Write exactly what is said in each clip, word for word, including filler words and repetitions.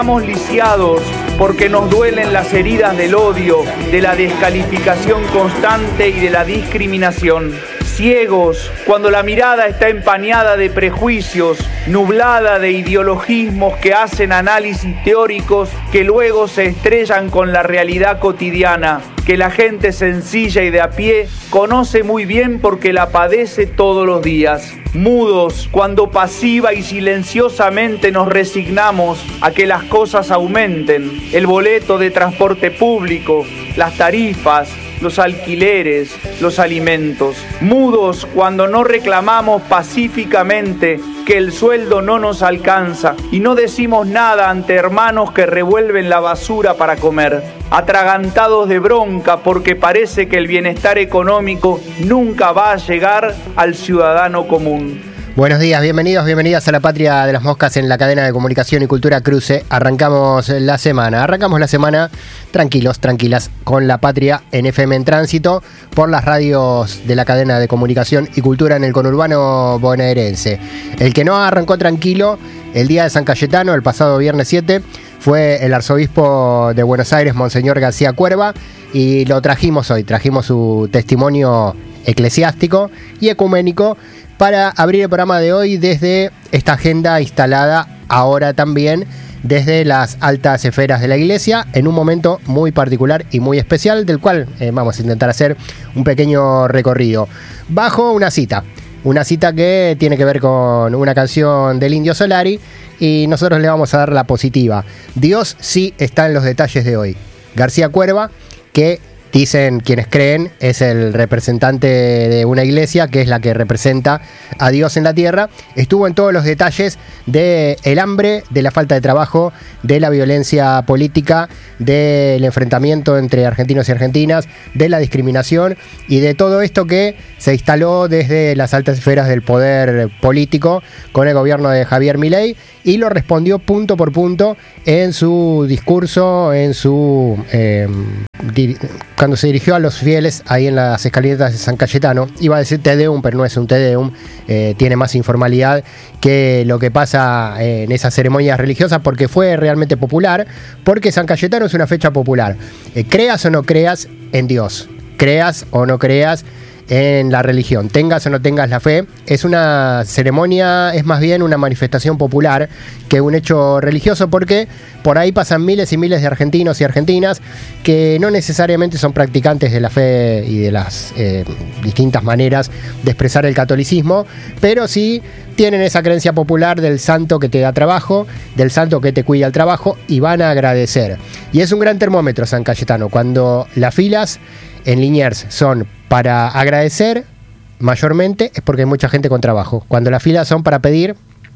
Estamos lisiados porque nos duelen las heridas del odio, de la descalificación constante y de la discriminación. Ciegos cuando la mirada está empañada de prejuicios, nublada de ideologismos que hacen análisis teóricos que luego se estrellan con la realidad cotidiana, que la gente sencilla y de a pie conoce muy bien porque la padece todos los días. Mudos cuando pasiva y silenciosamente nos resignamos a que las cosas aumenten, el boleto de transporte público, las tarifas, los alquileres, los alimentos. Mudos cuando no reclamamos pacíficamente que el sueldo no nos alcanza y no decimos nada ante hermanos que revuelven la basura para comer. Atragantados de bronca porque parece que el bienestar económico nunca va a llegar al ciudadano común. Buenos días, bienvenidos, bienvenidas a La Patria de las Moscas en la cadena de comunicación y cultura Cruce. Arrancamos la semana, arrancamos la semana tranquilos, tranquilas, con La Patria en F M en tránsito por las radios de la cadena de comunicación y cultura en el conurbano bonaerense. El que no arrancó tranquilo el día de San Cayetano, el pasado viernes siete, fue el arzobispo de Buenos Aires, Monseñor García Cuerva, y lo trajimos hoy, trajimos su testimonio eclesiástico y ecuménico para abrir el programa de hoy desde esta agenda instalada ahora también desde las altas esferas de la Iglesia, en un momento muy particular y muy especial, del cual eh, vamos a intentar hacer un pequeño recorrido. Bajo una cita, una cita que tiene que ver con una canción del Indio Solari, y nosotros le vamos a dar la positiva. Dios sí está en los detalles de hoy. García Cuerva, que dicen quienes creen, es el representante de una iglesia que es la que representa a Dios en la tierra. Estuvo en todos los detalles del hambre, de la falta de trabajo, de la violencia política, del enfrentamiento entre argentinos y argentinas, de la discriminación y de todo esto que se instaló desde las altas esferas del poder político con el gobierno de Javier Milei, y lo respondió punto por punto en su discurso, en su eh, di- cuando se dirigió a los fieles ahí en las escaleras de San Cayetano. Iba a decir Te Deum, pero no es un Te Deum, eh, tiene más informalidad que lo que pasa eh, en esas ceremonias religiosas, porque fue realmente popular, porque San Cayetano es una fecha popular. Eh, creas o no creas en Dios, creas o no creas en la religión, tengas o no tengas la fe, es una ceremonia, es más bien una manifestación popular que un hecho religioso, porque por ahí pasan miles y miles de argentinos y argentinas que no necesariamente son practicantes de la fe y de las eh, distintas maneras de expresar el catolicismo, pero sí tienen esa creencia popular del santo que te da trabajo, del santo que te cuida el trabajo, y van a agradecer. Y es un gran termómetro San Cayetano, cuando las filas en Liniers son para agradecer, mayormente es porque hay mucha gente con trabajo. Cuando las filas son para pedir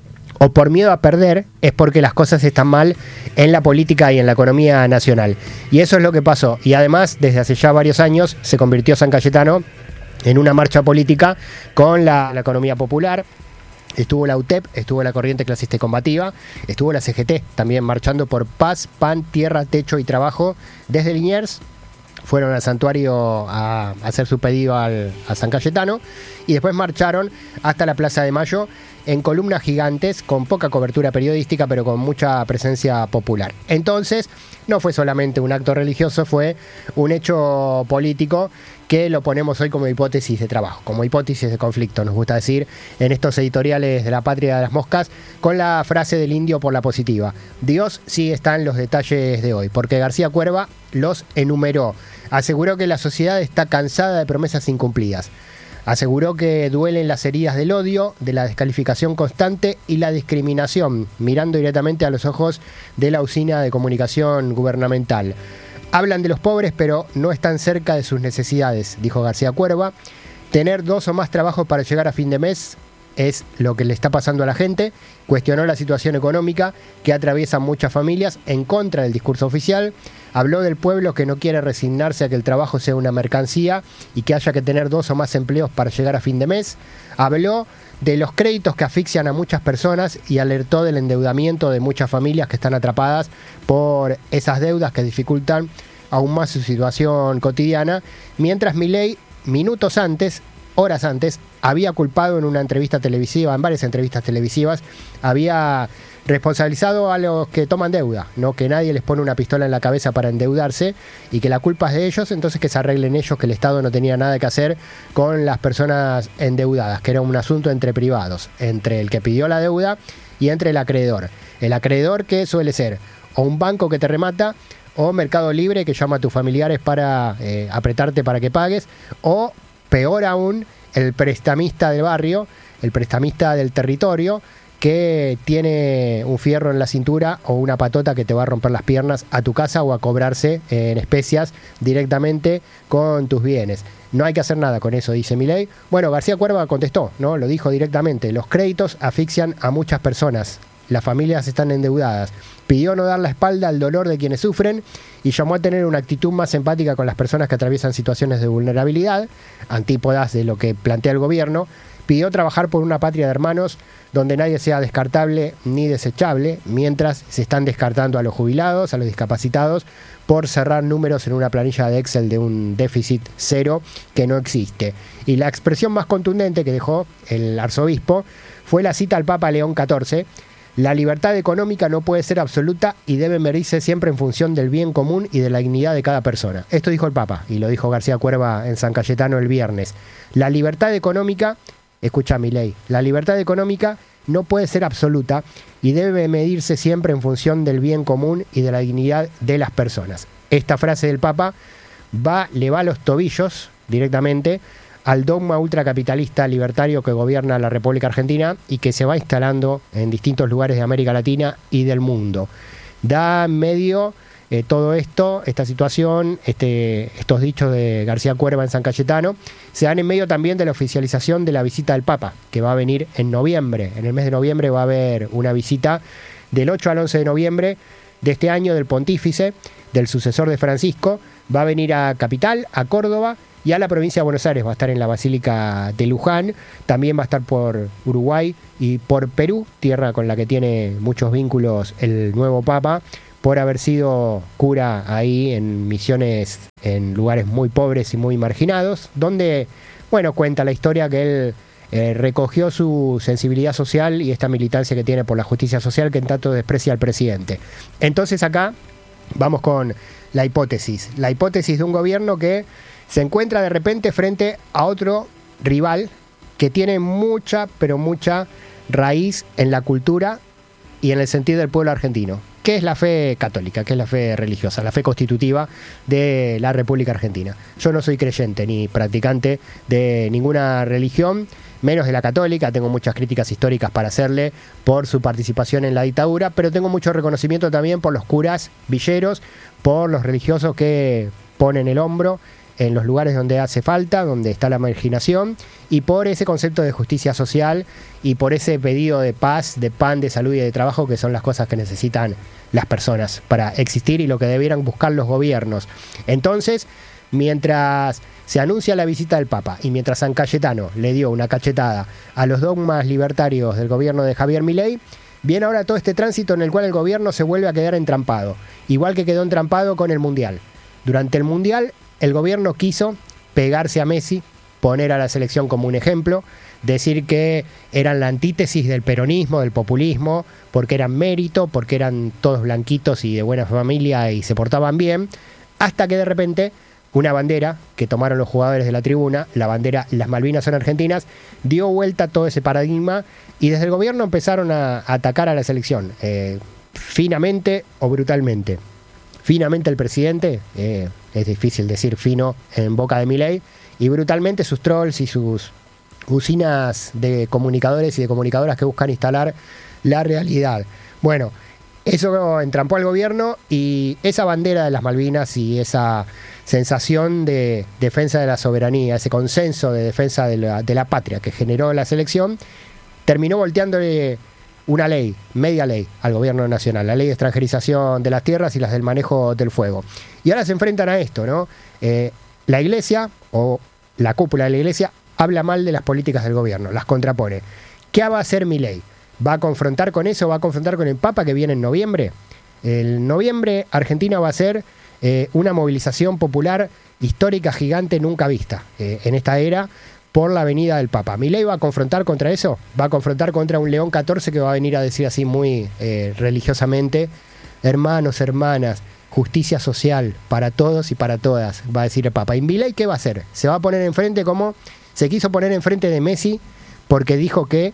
o por miedo a perder, es porque las cosas están mal en la política y en la economía nacional. Y eso es lo que pasó. Y además, desde hace ya varios años, se convirtió San Cayetano en una marcha política con la, la economía popular. Estuvo la U T E P, estuvo la Corriente Clasista y Combativa, estuvo la C G T también marchando por paz, pan, tierra, techo y trabajo desde Liniers. Fueron al santuario a hacer su pedido al, a San Cayetano, y después marcharon hasta la Plaza de Mayo en columnas gigantes con poca cobertura periodística, pero con mucha presencia popular. Entonces, no fue solamente un acto religioso, fue un hecho político que lo ponemos hoy como hipótesis de trabajo, como hipótesis de conflicto, nos gusta decir en estos editoriales de La Patria de las Moscas, con la frase del indio por la positiva. Dios sí está en los detalles de hoy, porque García Cuerva los enumeró. Aseguró que la sociedad está cansada de promesas incumplidas. Aseguró que duelen las heridas del odio, de la descalificación constante y la discriminación, mirando directamente a los ojos de la usina de comunicación gubernamental. Hablan de los pobres, pero no están cerca de sus necesidades, dijo García Cuerva. Tener dos o más trabajos para llegar a fin de mes es lo que le está pasando a la gente. Cuestionó la situación económica que atraviesan muchas familias en contra del discurso oficial. Habló del pueblo que no quiere resignarse a que el trabajo sea una mercancía y que haya que tener dos o más empleos para llegar a fin de mes. Habló de los créditos que asfixian a muchas personas y alertó del endeudamiento de muchas familias que están atrapadas por esas deudas que dificultan aún más su situación cotidiana, mientras Milei, minutos antes, horas antes, había culpado en una entrevista televisiva, en varias entrevistas televisivas, había Responsabilizado a los que toman deuda, no que nadie les pone una pistola en la cabeza para endeudarse y que la culpa es de ellos, entonces que se arreglen ellos, que el Estado no tenía nada que hacer con las personas endeudadas, que era un asunto entre privados, entre el que pidió la deuda y entre el acreedor. El acreedor que suele ser o un banco que te remata, o Mercado Libre que llama a tus familiares para eh, apretarte para que pagues, o peor aún, el prestamista del barrio, el prestamista del territorio, que tiene un fierro en la cintura o una patota que te va a romper las piernas a tu casa o a cobrarse en especias directamente con tus bienes. No hay que hacer nada con eso, dice Milei. Bueno, García Cuerva contestó, ¿no? Lo dijo directamente. Los créditos asfixian a muchas personas. Las familias están endeudadas. Pidió no dar la espalda al dolor de quienes sufren y llamó a tener una actitud más empática con las personas que atraviesan situaciones de vulnerabilidad, antípodas de lo que plantea el gobierno. Pidió trabajar por una patria de hermanos donde nadie sea descartable ni desechable, mientras se están descartando a los jubilados, a los discapacitados, por cerrar números en una planilla de Excel de un déficit cero que no existe. Y la expresión más contundente que dejó el arzobispo fue la cita al Papa León catorce. La libertad económica no puede ser absoluta y debe medirse siempre en función del bien común y de la dignidad de cada persona. Esto dijo el Papa y lo dijo García Cuerva en San Cayetano el viernes. La libertad económica... Escucha Milei, la libertad económica no puede ser absoluta y debe medirse siempre en función del bien común y de la dignidad de las personas. Esta frase del Papa va, le va a los tobillos directamente al dogma ultracapitalista libertario que gobierna la República Argentina y que se va instalando en distintos lugares de América Latina y del mundo. Da en medio eh, todo esto, esta situación, este, estos dichos de García Cuerva en San Cayetano, se dan en medio también de la oficialización de la visita del Papa, que va a venir en noviembre. En el mes de noviembre va a haber una visita del ocho al once de noviembre de este año del pontífice, del sucesor de Francisco. Va a venir a Capital, a Córdoba y a la provincia de Buenos Aires. Va a estar en la Basílica de Luján, también va a estar por Uruguay y por Perú, tierra con la que tiene muchos vínculos el nuevo Papa, por haber sido cura ahí en misiones en lugares muy pobres y muy marginados, donde, bueno, cuenta la historia que él eh, recogió su sensibilidad social y esta militancia que tiene por la justicia social que en tanto desprecia al presidente. Entonces acá vamos con la hipótesis, la hipótesis de un gobierno que se encuentra de repente frente a otro rival que tiene mucha, pero mucha raíz en la cultura y en el sentido del pueblo argentino, que es la fe católica, que es la fe religiosa, la fe constitutiva de la República Argentina. Yo no soy creyente ni practicante de ninguna religión, menos de la católica. Tengo muchas críticas históricas para hacerle por su participación en la dictadura, pero tengo mucho reconocimiento también por los curas villeros, por los religiosos que ponen el hombro en los lugares donde hace falta, donde está la marginación, y por ese concepto de justicia social y por ese pedido de paz, de pan, de salud y de trabajo, que son las cosas que necesitan las personas para existir y lo que debieran buscar los gobiernos. Entonces, mientras se anuncia la visita del Papa y mientras San Cayetano le dio una cachetada a los dogmas libertarios del gobierno de Javier Milei, viene ahora todo este tránsito en el cual el gobierno se vuelve a quedar entrampado, igual que quedó entrampado con el Mundial. Durante el Mundial, el gobierno quiso pegarse a Messi, poner a la selección como un ejemplo, decir que eran la antítesis del peronismo, del populismo, porque eran mérito, porque eran todos blanquitos y de buena familia y se portaban bien, hasta que de repente una bandera que tomaron los jugadores de la tribuna, la bandera Las Malvinas son argentinas, dio vuelta a todo ese paradigma y desde el gobierno empezaron a atacar a la selección, eh, finamente o brutalmente. Finamente el presidente, eh, es difícil decir fino en boca de Milei, y brutalmente sus trolls y sus usinas de comunicadores y de comunicadoras que buscan instalar la realidad. Bueno, eso entrampó al gobierno y esa bandera de las Malvinas y esa sensación de defensa de la soberanía, ese consenso de defensa de la, de la patria que generó la selección, terminó volteándole una ley, media ley, al gobierno nacional, la ley de extranjerización de las tierras y las del manejo del fuego. Y ahora se enfrentan a esto, ¿no? Eh, la iglesia, o la cúpula de la iglesia, habla mal de las políticas del gobierno, las contrapone. ¿Qué va a hacer Milei? ¿Va a confrontar con eso? ¿Va a confrontar con el Papa que viene en noviembre? En noviembre Argentina va a ser eh, una movilización popular histórica gigante nunca vista eh, en esta era, por la venida del Papa. ¿Milei va a confrontar contra eso? Va a confrontar contra un León catorce que va a venir a decir así muy eh, religiosamente: hermanos, hermanas, justicia social para todos y para todas, va a decir el Papa. ¿Y Milei qué va a hacer? Se va a poner enfrente como se quiso poner enfrente de Messi porque dijo que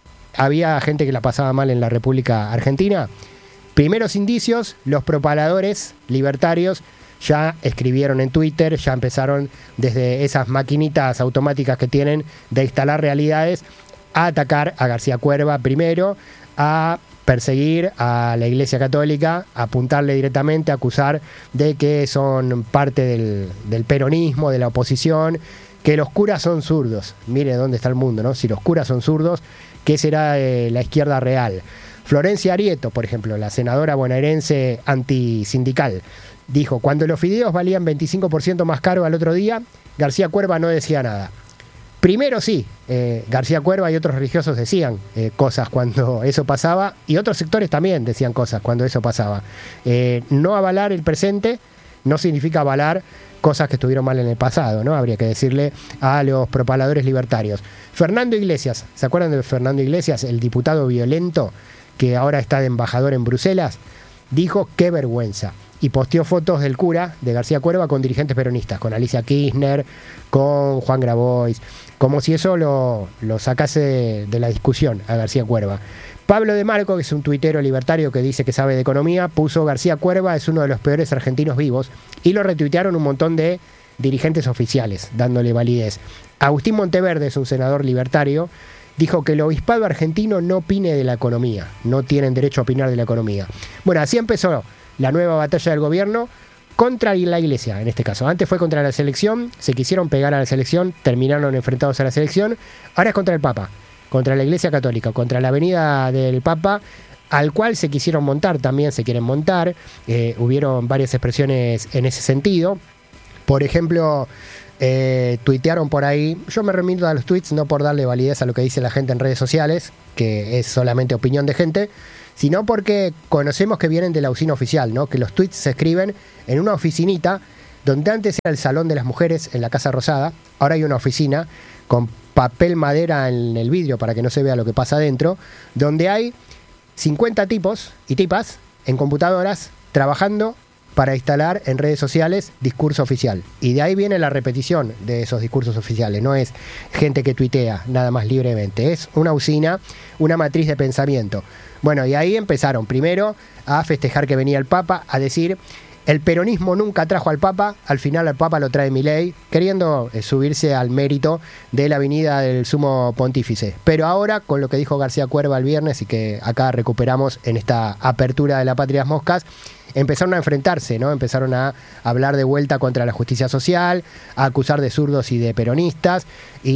había gente que la pasaba mal en la República Argentina. Primeros indicios, los propagadores libertarios ya escribieron en Twitter, ya empezaron desde esas maquinitas automáticas que tienen de instalar realidades a atacar a García Cuerva primero, a perseguir a la Iglesia Católica, a apuntarle directamente, a acusar de que son parte del, del peronismo, de la oposición, que los curas son zurdos. Mire dónde está el mundo, ¿no? Si los curas son zurdos, ¿qué será eh, la izquierda real? Florencia Arieto, por ejemplo, la senadora bonaerense antisindical, dijo: cuando los fideos valían veinticinco por ciento más caro al otro día, García Cuerva no decía nada. Primero sí, eh, García Cuerva y otros religiosos decían eh, cosas cuando eso pasaba, y otros sectores también decían cosas cuando eso pasaba. Eh, no avalar el presente no significa avalar cosas que estuvieron mal en el pasado, ¿no? Habría que decirle a los propagadores libertarios. Fernando Iglesias, ¿se acuerdan de Fernando Iglesias, el diputado violento que ahora está de embajador en Bruselas? Dijo: qué vergüenza. Y posteó fotos del cura de García Cuerva con dirigentes peronistas, con Alicia Kirchner, con Juan Grabois, como si eso lo, lo sacase de, de la discusión a García Cuerva. Pablo de Marco, que es un tuitero libertario que dice que sabe de economía, puso: García Cuerva es uno de los peores argentinos vivos, y lo retuitearon un montón de dirigentes oficiales, dándole validez. Agustín Monteverde es un senador libertario, dijo que el obispado argentino no opine de la economía, no tienen derecho a opinar de la economía. Bueno, así empezó la nueva batalla del gobierno contra la Iglesia, en este caso. Antes fue contra la selección, se quisieron pegar a la selección, terminaron enfrentados a la selección. Ahora es contra el Papa, contra la Iglesia Católica, contra la venida del Papa, al cual se quisieron montar, también se quieren montar. Eh, hubieron varias expresiones en ese sentido. Por ejemplo, eh, tuitearon por ahí, yo me remito a los tweets no por darle validez a lo que dice la gente en redes sociales, que es solamente opinión de gente, sino porque conocemos que vienen de la usina oficial, ¿no? Que los tweets se escriben en una oficinita donde antes era el Salón de las Mujeres en la Casa Rosada. Ahora hay una oficina con papel madera en el vidrio para que no se vea lo que pasa adentro, donde hay cincuenta tipos y tipas en computadoras trabajando para instalar en redes sociales discurso oficial. Y de ahí viene la repetición de esos discursos oficiales. No es gente que tuitea nada más libremente, es una usina, una matriz de pensamiento. Bueno, y ahí empezaron primero a festejar que venía el Papa, a decir: el peronismo nunca trajo al Papa, al final al Papa lo trae Milei, queriendo eh, subirse al mérito de la venida del sumo pontífice. Pero ahora, con lo que dijo García Cuerva el viernes y que acá recuperamos en esta apertura de La Patria de las Moscas, empezaron a enfrentarse, ¿no? Empezaron a hablar de vuelta contra la justicia social, a acusar de zurdos y de peronistas,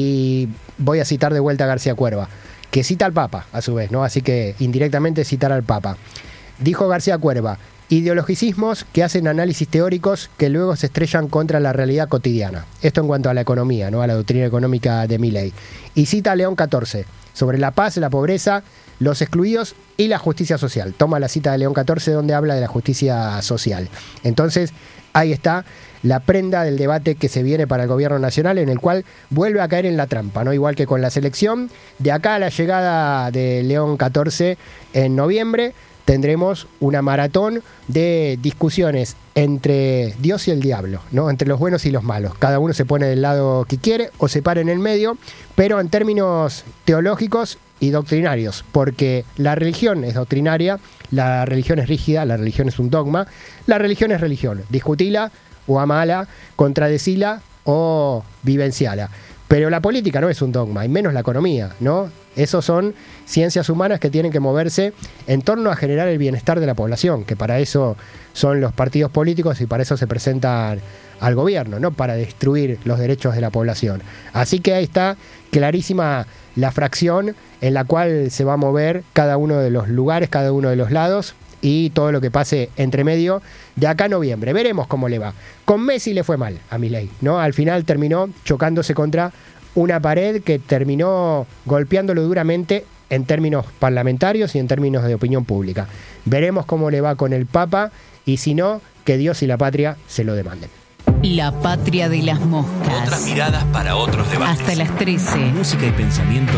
y voy a citar de vuelta a García Cuerva, que cita al Papa, a su vez, ¿no? Así que indirectamente citar al Papa. Dijo García Cuerva: ideologicismos que hacen análisis teóricos que luego se estrellan contra la realidad cotidiana. Esto en cuanto a la economía, ¿no? A la doctrina económica de Milei. Y cita a León catorce, sobre la paz, la pobreza, los excluidos y la justicia social. Toma la cita de León catorce donde habla de la justicia social. Entonces, ahí está la prenda del debate que se viene para el gobierno nacional, en el cual vuelve a caer en la trampa, ¿no? Igual que con la selección. De acá a la llegada de León catorce en noviembre, tendremos una maratón de discusiones entre Dios y el diablo, ¿no? Entre los buenos y los malos. Cada uno se pone del lado que quiere o se para en el medio, pero en términos teológicos y doctrinarios, porque la religión es doctrinaria, la religión es rígida, la religión es un dogma, la religión es religión. Discutila o amala, contradecila o vivenciala. Pero la política no es un dogma, y menos la economía, ¿no? Esos son ciencias humanas que tienen que moverse en torno a generar el bienestar de la población, que para eso son los partidos políticos y para eso se presentan al gobierno, no para destruir los derechos de la población. Así que ahí está clarísima la fracción en la cual se va a mover cada uno de los lugares, cada uno de los lados, y todo lo que pase entre medio de acá a noviembre. Veremos cómo le va. Con Messi le fue mal a Milei, ¿no? Al final terminó chocándose contra una pared que terminó golpeándolo duramente en términos parlamentarios y en términos de opinión pública. Veremos cómo le va con el Papa, y si no, que Dios y la patria se lo demanden. La Patria de las Moscas. Otras miradas para otros debates. Hasta las trece. Música y pensamiento